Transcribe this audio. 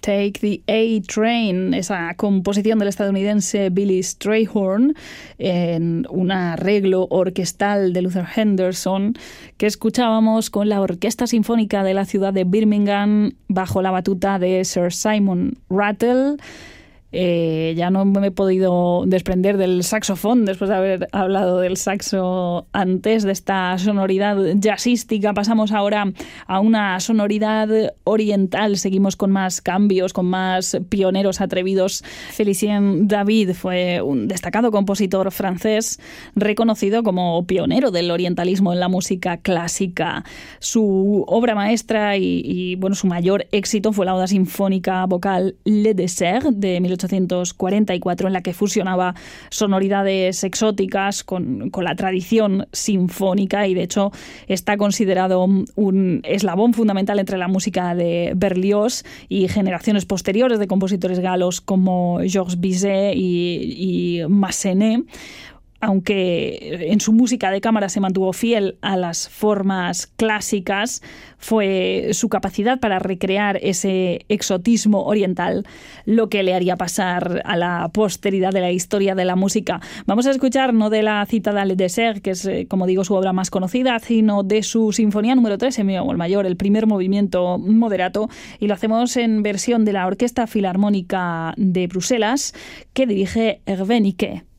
Take the A-Train, esa composición del estadounidense Billy Strayhorn en un arreglo orquestal de Luther Henderson que escuchábamos con la Orquesta Sinfónica de la ciudad de Birmingham bajo la batuta de Sir Simon Rattle. Ya no me he podido desprender del saxofón después de haber hablado del saxo antes, de esta sonoridad jazzística. Pasamos ahora a una sonoridad oriental. Seguimos con más cambios, con más pioneros atrevidos. Félicien David fue un destacado compositor francés reconocido como pionero del orientalismo en la música clásica. Su obra maestra y bueno, su mayor éxito fue la Oda Sinfónica Vocal Le Désert de 1844, en la que fusionaba sonoridades exóticas con la tradición sinfónica, y de hecho está considerado un eslabón fundamental entre la música de Berlioz y generaciones posteriores de compositores galos como Georges Bizet y Massenet. Aunque en su música de cámara se mantuvo fiel a las formas clásicas, fue su capacidad para recrear ese exotismo oriental lo que le haría pasar a la posteridad de la historia de la música. Vamos a escuchar no de la citada Le Désert, que es, como digo, su obra más conocida, sino de su Sinfonía número 3 en mi bemol mayor, el primer movimiento moderato, y lo hacemos en versión de la Orquesta Filarmónica de Bruselas, que dirige Hervé Niquet.